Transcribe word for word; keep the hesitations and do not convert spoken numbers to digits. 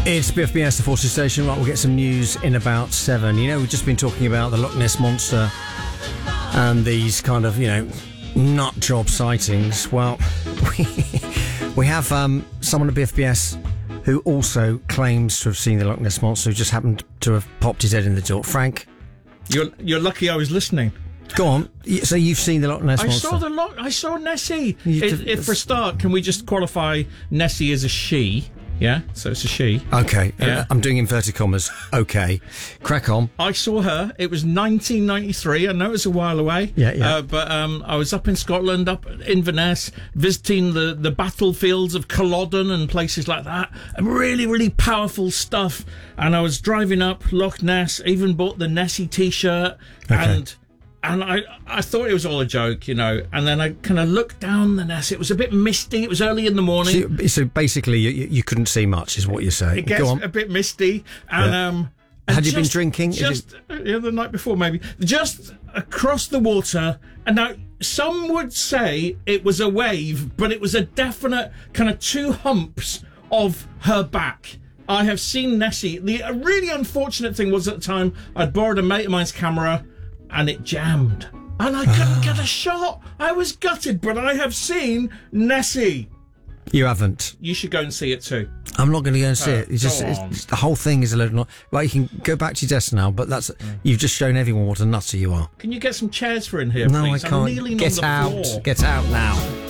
It's B F B S, the Forces Station. Right, we'll get some news in about seven. You know, we've just been talking about the Loch Ness Monster and these kind of, you know, nut job sightings. Well, we, we have um, someone at B F B S who also claims to have seen the Loch Ness Monster, who just happened to have popped his head in the door. Frank? You're you're lucky I was listening. Go on. So you've seen the Loch Ness I Monster? I saw the Loch... I saw Nessie. You If, did- if for a start, can we just qualify Nessie as a she? Yeah? So it's a she. Okay. Yeah. Uh, I'm doing inverted commas. Okay. Crack on. I saw her. It was nineteen ninety-three. I know it's a while away. Yeah, yeah. Uh, but um, I was up in Scotland, up in Inverness, visiting the, the battlefields of Culloden and places like that. And really, really powerful stuff. And I was driving up Loch Ness, even bought the Nessie T-shirt. Okay. And... And I, I thought it was all a joke, you know. And then I kind of looked down the Ness. It was a bit misty. It was early in the morning. So, so basically, you, you couldn't see much, is what you're saying. It gets Go on. a bit misty. And Yeah. um, and Had you been just- drinking? Is Just yeah, the night before, maybe. Just across the water. And now some would say it was a wave, but it was a definite kind of two humps of her back. I have seen Nessie. The really unfortunate thing was at the time I'd borrowed a mate of mine's camera. And it jammed. And I couldn't get a shot. I was gutted, but I have seen Nessie. You haven't. You should go and see it too. I'm not going to go and see Oh, it. It's just go it's, on. it's- the whole thing is a load of not. Right, you can go back to your desk now. But that's you've just shown everyone what a nutter you are. Can you get some chairs for in here, No, please? I I'm can't. kneeling Get on the out. floor. Get out now.